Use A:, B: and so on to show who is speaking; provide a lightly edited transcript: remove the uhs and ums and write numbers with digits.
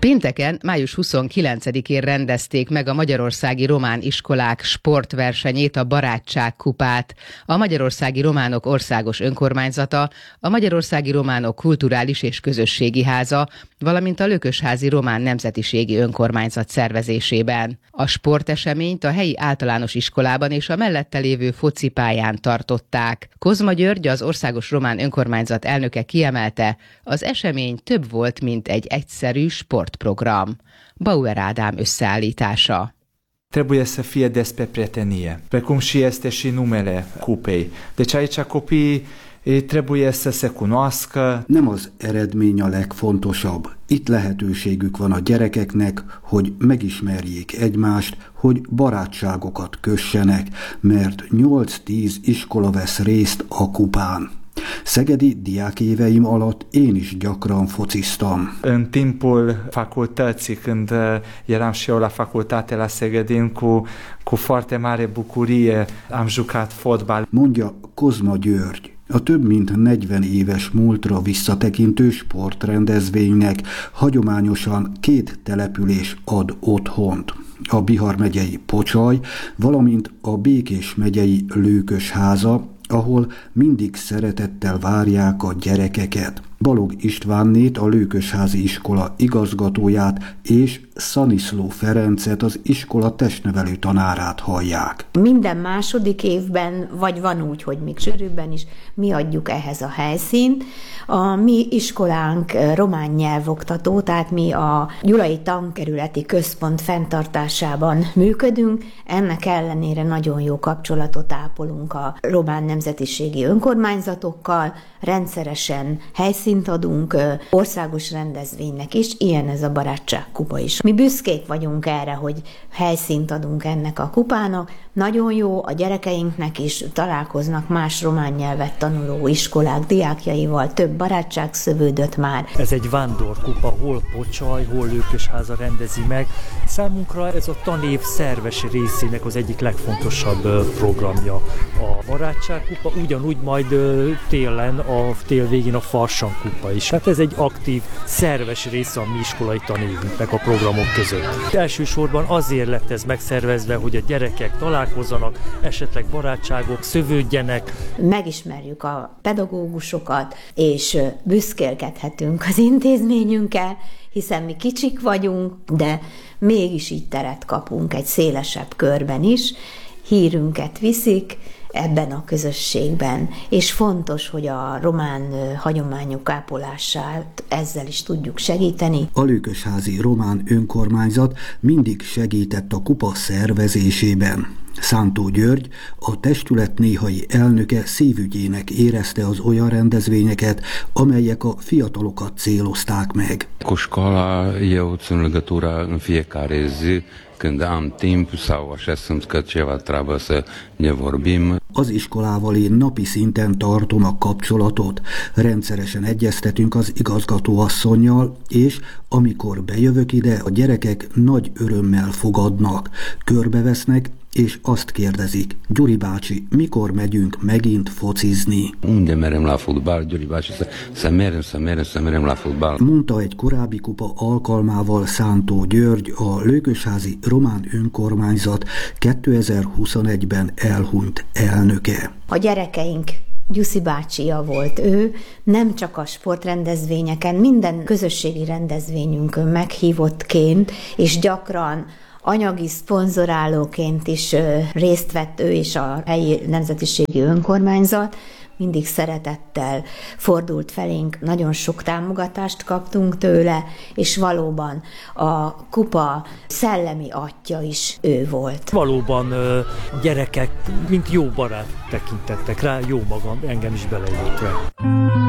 A: Pénteken, május 29-én rendezték meg a Magyarországi Román Iskolák sportversenyét, a Barátság kupát. A Magyarországi Románok Országos Önkormányzata, a Magyarországi Románok Kulturális és Közösségi Háza, valamint a Lökösházi Román Nemzetiségi Önkormányzat szervezésében. A sporteseményt a helyi általános iskolában és a mellette lévő focipályán tartották. Kozma György, az Országos Román Önkormányzat elnöke kiemelte, az esemény több volt, mint egy egyszerű sportprogram. Bauer Ádám összeállítása.
B: Trebuie să fie despre prietenie, precum și este și numele cupei. Deci aici copiii trebuie să se cunoască.
C: Nem az eredmény a legfontosabb. Itt lehetőségük van a gyerekeknek, hogy megismerjék egymást, hogy barátságokat kössenek, mert 8-10 iskola vesz részt a kupán. Szegedi diákéveim alatt én is gyakran fociztam.
B: În timpul facultății, când eram și eu la facultate la Szegedin, cu foarte mare bucurie am jucat fotbal.
C: Mondja Kozma György. A több mint 40 éves múltra visszatekintő sportrendezvénynek hagyományosan 2 település ad otthont. A Bihar megyei Pocsaj, valamint a Békés megyei Lőkösháza, ahol mindig szeretettel várják a gyerekeket. Balog Istvánnét, a Lőkösházi iskola igazgatóját és Szaniszló Ferencet, az iskola testnevelő tanárát hallják.
D: Minden második évben, vagy van úgy, hogy még sűrűbben is, mi adjuk ehhez a helyszínt. A mi iskolánk román nyelvoktató, tehát mi a Gyulai Tankerületi Központ fenntartásában működünk, ennek ellenére nagyon jó kapcsolatot ápolunk a román nemzetiségi önkormányzatokkal, rendszeresen helyszínt adunk országos rendezvénynek is, ilyen ez a Barátság kupa is. Mi büszkék vagyunk erre, hogy helyszínt adunk ennek a kupának, nagyon jó, a gyerekeinknek is találkoznak más román nyelvet tanuló iskolák diákjaival, több barátság szövődött már.
E: Ez egy vándorkupa, hol Pocsaj, hol Lőkösháza rendezi meg. Számunkra ez a tanév szerves részének az egyik legfontosabb programja a barátságkupa, ugyanúgy majd télen, a tél végén a farsangkupa is. Hát ez egy aktív, szerves része a mi iskolai tanévünknek a programok között. Elsősorban azért lett ez megszervezve, hogy a gyerekek találkozzanak, esetleg barátságok szövődjenek.
D: Megismerjük a pedagógusokat, és büszkélkedhetünk az intézményünkkel, hiszen mi kicsik vagyunk, de mégis így teret kapunk egy szélesebb körben is. Hírünket viszik ebben a közösségben, és fontos, hogy a román hagyományok ápolását ezzel is tudjuk segíteni.
C: A Lőkösházi Román Önkormányzat mindig segített a kupa szervezésében. Szántó György, a testület néhai elnöke szívügyének érezte az olyan rendezvényeket, amelyek a fiatalokat célozták meg.
F: Cu școala eu țin legătura în fiecare zi, când am timp sau așa simt că ceva trebuie să ne vorbim.
C: Az iskolával én napi szinten tartom a kapcsolatot, rendszeresen egyeztetünk az igazgatóasszonnyal, és amikor bejövök ide, a gyerekek nagy örömmel fogadnak, körbevesznek, és azt kérdezik, Gyuri bácsi, mikor megyünk megint focizni?
F: Unde merem la fotbal, Gyuri bácsi, să merem la fotbal.
C: Mondta egy korábbi kupa alkalmával Szántó György, a Lőkösházi Román Önkormányzat 2021-ben elhunyt elnöke.
D: A gyerekeink Gyuszi bácsia volt ő, nem csak a sportrendezvényeken, minden közösségi rendezvényünkön meghívottként, és gyakran anyagi szponzorálóként is részt vett ő és a helyi nemzetiségi önkormányzat, mindig szeretettel fordult felénk, nagyon sok támogatást kaptunk tőle, és valóban a kupa szellemi atya is ő volt.
E: Valóban gyerekek, mint jó barát tekintettek rá, jó magam, engem is beleértve.